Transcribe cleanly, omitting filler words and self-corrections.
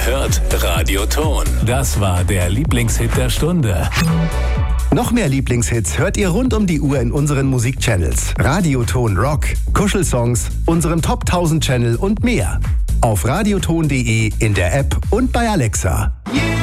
Ihr hört Radio Ton. Das war der Lieblingshit der Stunde. Noch mehr Lieblingshits hört ihr rund um die Uhr in unseren Musikchannels. Radioton Rock, Kuschelsongs, unserem Top 1000 Channel und mehr. Auf radioton.de, in der App und bei Alexa. Yeah!